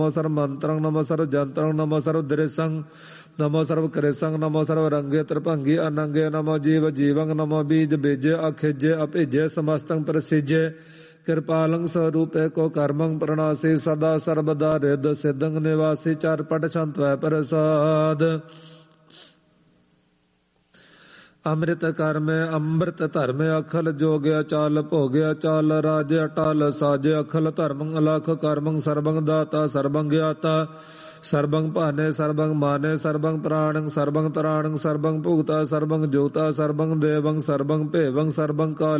ਸਰਵ ਮੰਤਰੰ ਨਮੋ ਸਰਵ ਜੰਤਰੰ ਨਮੋ ਸਰਵ ਦ੍ਰਿਸ਼ੰ ਨਮੋ ਸਰਵ ਕ੍ਰਿਸ਼ੰ ਨਮੋ ਸਰਵ ਰੰਗੇ ਤ੍ਰਿਭੰਗੀ ਅਨੰਗੇ ਨਮੋ ਜੀਵ ਜੀਵੰ ਨਮੋ ਬੀਜ ਬੀਜੇ ਅਖਿਜੇ ਅਭਿਜੇ ਸਮਸਤੰ ਪ੍ਰਸਿਜੇ ਕਿਰਪਾਲੰ ਸਰੂਪੇ ਕੋ ਕਰਮੰ ਪ੍ਰਣਾਸੀ ਸਦਾ ਸਰਬਦਾ ਰਿਦ ਸਿद्धੰ ਨਿਵਾਸੀ ਚਰਪਟ ਛੰਤਵੈ ਪ੍ਰਸਾਦ ਅੰਮ੍ਰਿਤ ਕਰਮੇ ਅੰਮ੍ਰਿਤ ਧਰਮੇ ਅਖਲ ਜੋਗਿਆ ਚਾਲ ਭੋਗਿਆ ਚਾਲ ਰਾਜ ਅਟਲ ਸਾਜੇ ਅਖਲ ਧਰਮੰ ਅਲਖ ਕਰਮੰ ਸਰਬੰ ਦਾਤਾ ਸਰਬੰ ਗਿਆਤਾ ਸਰਬੰ ਭਾਨੇ ਸਰਬੰ ਮਾਨੇ ਸਰਬੰ ਪ੍ਰਾਣੰ ਸਰਬੰ ਤਰਾਣੰ ਸਰਬੰ ਭੁਗਤਾ ਸਰਬੰ ਜੋਤਾ ਸਰਬੰ ਦੇਵੰ ਸਰਬੰ ਭੇਵੰ ਸਰਬੰ ਕਾਲ